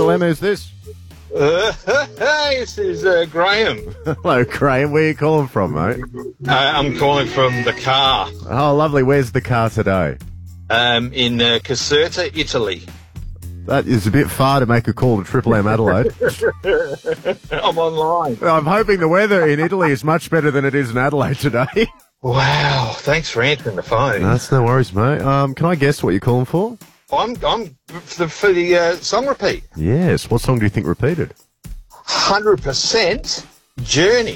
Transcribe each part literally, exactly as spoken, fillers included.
Triple M, who's this? Uh, hey, this is uh, Graham. Hello, Graham. Where are you calling from, mate? Uh, I'm calling from the car. Oh, lovely. Where's the car today? Um, in uh, Caserta, Italy. That is a bit far to make a call to Triple M Adelaide. I'm online. I'm hoping the weather in Italy is much better than it is in Adelaide today. Wow, thanks for answering the phone. No, that's no worries, mate. Um, can I guess what you're calling for? I'm I'm for the, for the uh, song repeat. Yes. What song do you think repeated? one hundred percent Journey.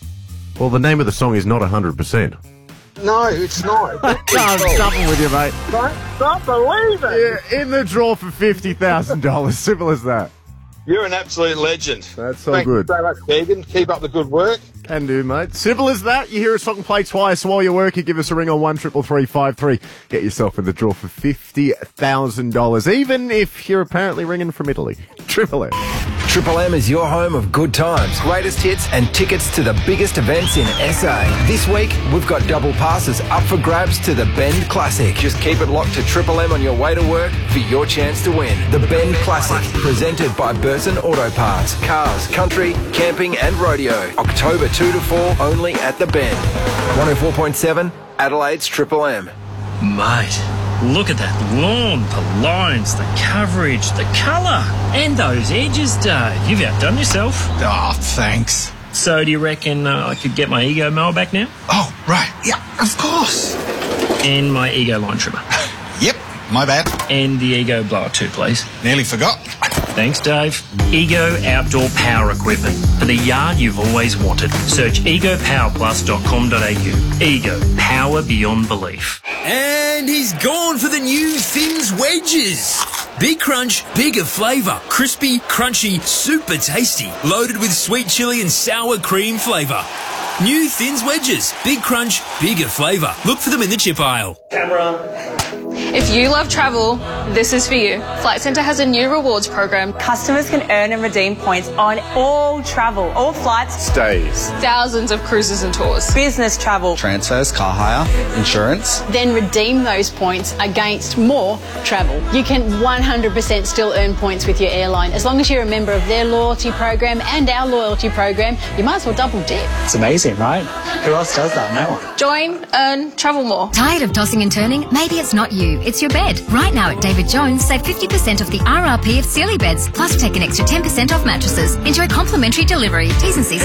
Well, the name of the song is not one hundred percent. No, it's not. Can't stop it with you, mate. Don't, don't believe it. Yeah, in the draw for fifty thousand dollars. Simple as that. You're an absolute legend. That's so Thank good. you so much, Keegan. Keep up the good work. Can do, mate. Simple as that. You hear a song play twice while you work, you give us a ring on one triple three five three. Get yourself in the draw for fifty thousand dollars, even if you're apparently ringing from Italy. Triple M. Triple M is your home of good times, greatest hits and tickets to the biggest events in S A. This week, we've got double passes up for grabs to the Bend Classic. Just keep it locked to Triple M on your way to work for your chance to win. The Bend Classic, presented by Burson Auto Parts. Cars, country, camping and rodeo. October two to four, only at the Bend. one oh four point seven, Adelaide's Triple M. Mate, look at that lawn, the lines, the coverage, the colour, and those edges, Dave. You've outdone yourself. Oh, thanks. So do you reckon uh, I could get my Ego mower back now? Oh, right. Yeah, of course. And my Ego line trimmer. Yep, my bad. And the Ego blower too, please. Nearly forgot. Thanks, Dave. Ego Outdoor Power Equipment for the yard you've always wanted. Search ego power plus dot com dot a u. Ego, power beyond belief. And he's gone for the new Thins Wedges. Big crunch, bigger flavour, crispy, crunchy, super tasty, loaded with sweet chilli and sour cream flavour. New Thins Wedges, big crunch, bigger flavour. Look for them in the chip aisle. Camera. If you love travel, this is for you. Flight Centre has a new rewards program. Customers can earn and redeem points on all travel, all flights, Stays. Thousands of cruises and tours. business travel. Transfers, car hire, insurance. Then redeem those points against more travel. You can one hundred percent still earn points with your airline. As long as you're a member of their loyalty program and our loyalty program, you might as well double dip. It's amazing, right? Who else does that? No one. Join, earn, travel more. Tired of tossing and turning? Maybe it's not you, it's your bed. Right now at David Jones, save fifty percent off the R R P of Sealy beds, plus take an extra ten percent off mattresses. Enjoy complimentary delivery. T's and C's